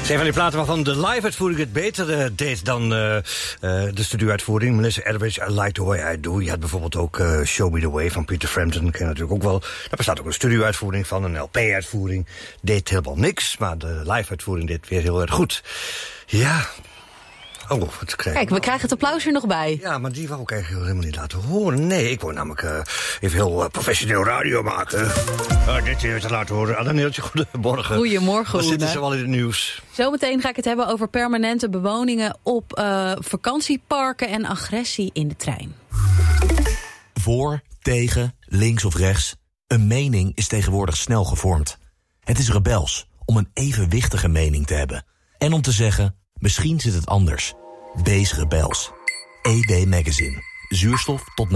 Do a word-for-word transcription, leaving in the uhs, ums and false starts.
Zijn van die platen waarvan de live-uitvoering het beter uh, deed dan uh, uh, de studio-uitvoering. Melissa Etheridge, I Like the Way I Do. Je had bijvoorbeeld ook uh, Show Me the Way van Peter Frampton. Ken je natuurlijk ook wel. Daar bestaat ook een studio-uitvoering van, een L P-uitvoering. Deed helemaal niks, maar de live-uitvoering deed weer heel erg goed. Ja... Oh, wat krijg Kijk, we krijgen het applaus er nog bij. Ja, maar die wou ik eigenlijk helemaal niet laten horen. Nee, ik wou namelijk uh, even heel uh, professioneel radio maken. Uh, dit even te laten horen. Adaneeltje, goedemorgen. Goedemorgen, Dan zitten ze wel in het nieuws. Zometeen ga ik het hebben over permanente bewoningen op uh, vakantieparken en agressie in de trein. Voor, tegen, links of rechts. Een mening is tegenwoordig snel gevormd. Het is rebels om een evenwichtige mening te hebben. En om te zeggen... Misschien zit het anders. Wees rebels. E D Magazine. Zuurstof tot